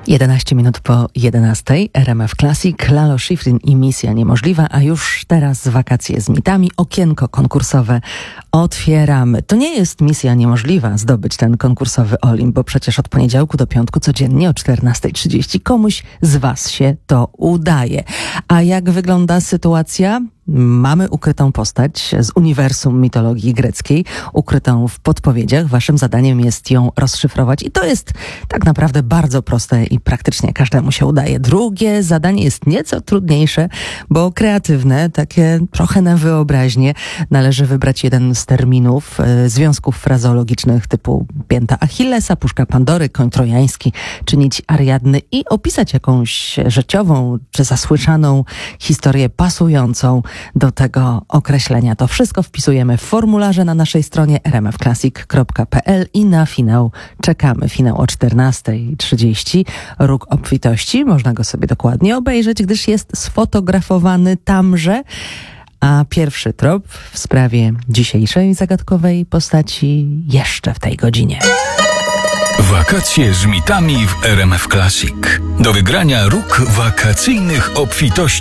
11 minut po 11. RMF Classic, Lalo Schifrin i Misja Niemożliwa, a już teraz wakacje z mitami. Okienko konkursowe otwieramy. To nie jest misja niemożliwa zdobyć ten konkursowy Olimp, bo przecież od poniedziałku do piątku codziennie o 14:30 komuś z was się to udaje. A jak wygląda sytuacja? Mamy ukrytą postać z uniwersum mitologii greckiej, ukrytą w podpowiedziach. Waszym zadaniem jest ją rozszyfrować i to jest tak naprawdę bardzo proste i praktycznie każdemu się udaje. Drugie zadanie jest nieco trudniejsze, bo kreatywne, takie trochę na wyobraźnię. Należy wybrać jeden z terminów, związków frazeologicznych typu pięta Achillesa, puszka Pandory, koń trojański czy nić Ariadny i opisać jakąś życiową czy zasłyszaną historię pasującą do tego określenia. To wszystko wpisujemy w formularze na naszej stronie rmfclassic.pl i na finał czekamy. Finał o 14:30. Róg obfitości. Można go sobie dokładnie obejrzeć, gdyż jest sfotografowany tamże. A pierwszy trop w sprawie dzisiejszej zagadkowej postaci jeszcze w tej godzinie. Wakacje z mitami w RMF Classic. Do wygrania róg wakacyjnych obfitości.